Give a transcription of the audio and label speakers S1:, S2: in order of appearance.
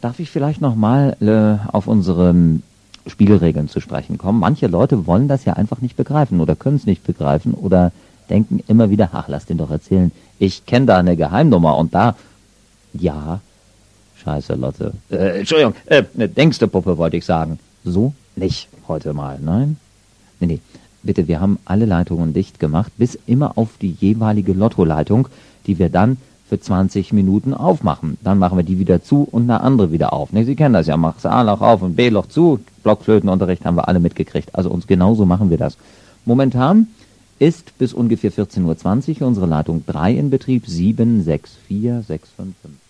S1: Darf ich vielleicht nochmal auf unsere Spielregeln zu sprechen kommen? Manche Leute wollen das ja einfach nicht begreifen oder können es nicht begreifen oder denken immer wieder, ach, lass den doch erzählen. Ich kenne da eine Geheimnummer und da, ja, scheiße, Lotte. Entschuldigung, eine Denkste-Puppe wollte ich sagen. So nicht heute mal, nein? Nee, bitte, wir haben alle Leitungen dicht gemacht, bis immer auf die jeweilige Lottoleitung, die wir dann für 20 Minuten aufmachen. Dann machen wir die wieder zu und eine andere wieder auf. Ne, Sie kennen das ja, machst A-Loch auf und B-Loch zu. Blockflötenunterricht haben wir alle mitgekriegt. Also uns genauso machen wir das. Momentan ist bis ungefähr 14:20 Uhr unsere Leitung 3 in Betrieb, 7, 6, 4, 6, 5, 5.